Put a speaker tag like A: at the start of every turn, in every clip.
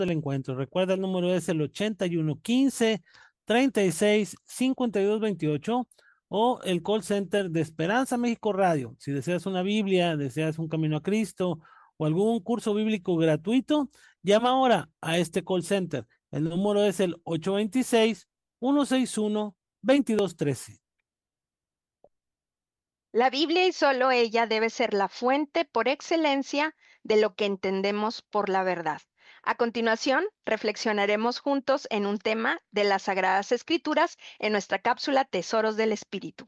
A: del encuentro. Recuerda, el número es el 8115-365228 o el call center de Esperanza México Radio. Si deseas una Biblia, deseas un camino a Cristo o algún curso bíblico gratuito, llama ahora a este call center. El número es el 826-161-2213.
B: La Biblia y solo ella debe ser la fuente por excelencia de lo que entendemos por la verdad. A continuación, reflexionaremos juntos en un tema de las Sagradas Escrituras en nuestra cápsula Tesoros del Espíritu.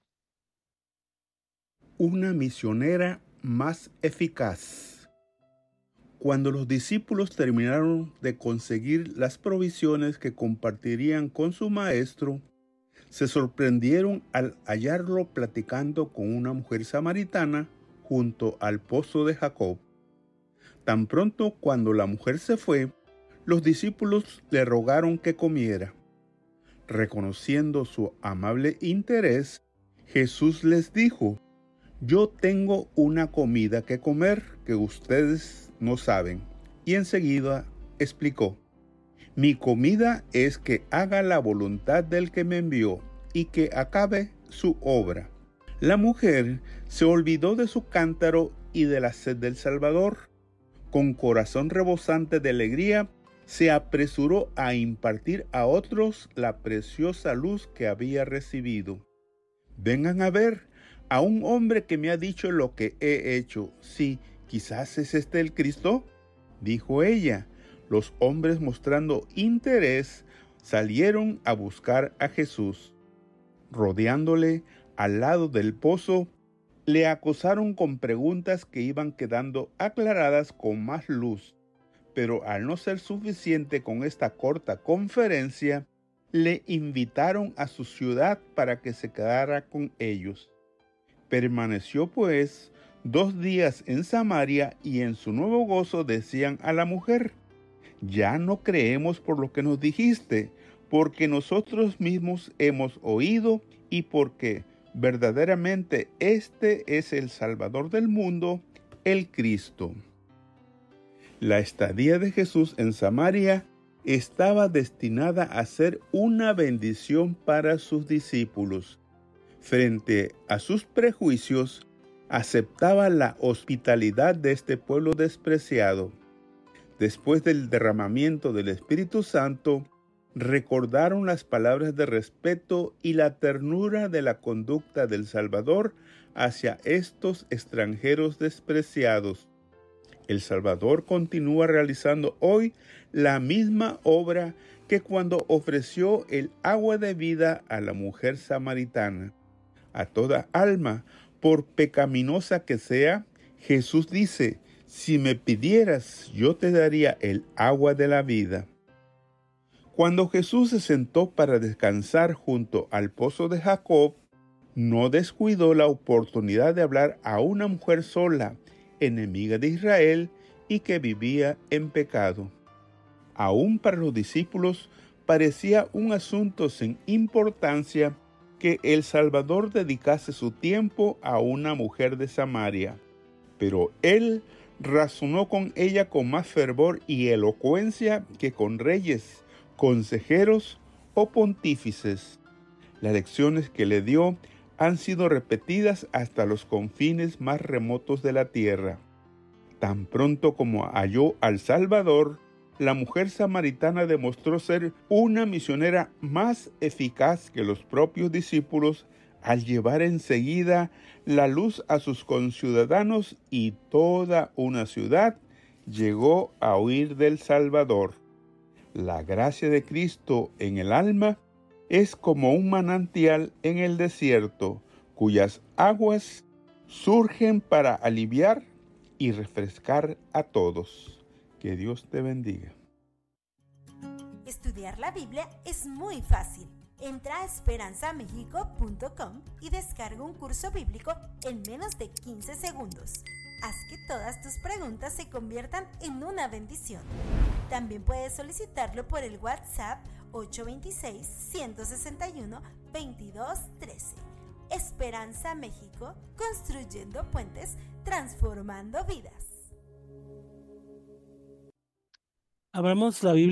C: Una misionera más eficaz. Cuando los discípulos terminaron de conseguir las provisiones que compartirían con su maestro, se sorprendieron al hallarlo platicando con una mujer samaritana junto al pozo de Jacob. Tan pronto cuando la mujer se fue, los discípulos le rogaron que comiera. Reconociendo su amable interés, Jesús les dijo: «Yo tengo una comida que comer que ustedes no saben». Y enseguida explicó: «Mi comida es que haga la voluntad del que me envió y que acabe su obra». La mujer se olvidó de su cántaro y de la sed del Salvador. Con corazón rebosante de alegría, se apresuró a impartir a otros la preciosa luz que había recibido. «Vengan a ver a un hombre que me ha dicho lo que he hecho. Sí, quizás es este el Cristo», dijo ella. Los hombres, mostrando interés, salieron a buscar a Jesús. Rodeándole al lado del pozo, le acosaron con preguntas que iban quedando aclaradas con más luz. Pero al no ser suficiente con esta corta conferencia, le invitaron a su ciudad para que se quedara con ellos. Permaneció pues 2 días en Samaria y en su nuevo gozo decían a la mujer: «Ya no creemos por lo que nos dijiste, porque nosotros mismos hemos oído y porque verdaderamente este es el Salvador del mundo, el Cristo». La estadía de Jesús en Samaria estaba destinada a ser una bendición para sus discípulos. Frente a sus prejuicios, aceptaba la hospitalidad de este pueblo despreciado. Después del derramamiento del Espíritu Santo, recordaron las palabras de respeto y la ternura de la conducta del Salvador hacia estos extranjeros despreciados. El Salvador continúa realizando hoy la misma obra que cuando ofreció el agua de vida a la mujer samaritana. A toda alma, por pecaminosa que sea, Jesús dice: «Si me pidieras, yo te daría el agua de la vida». Cuando Jesús se sentó para descansar junto al pozo de Jacob, no descuidó la oportunidad de hablar a una mujer sola, enemiga de Israel y que vivía en pecado. Aún para los discípulos parecía un asunto sin importancia que el Salvador dedicase su tiempo a una mujer de Samaria, pero él razonó con ella con más fervor y elocuencia que con reyes, consejeros o pontífices. Las lecciones que le dio han sido repetidas hasta los confines más remotos de la tierra. Tan pronto como halló al Salvador, la mujer samaritana demostró ser una misionera más eficaz que los propios discípulos al llevar enseguida la luz a sus conciudadanos, y toda una ciudad llegó a oír del Salvador. La gracia de Cristo en el alma es como un manantial en el desierto, cuyas aguas surgen para aliviar y refrescar a todos. Que Dios te bendiga.
D: Estudiar la Biblia es muy fácil. Entra a esperanzamexico.com y descarga un curso bíblico en menos de 15 segundos. Haz que todas tus preguntas se conviertan en una bendición. También puedes solicitarlo por el WhatsApp 826-161-2213. Esperanza México, construyendo puentes, transformando vidas.
A: Abramos la Biblia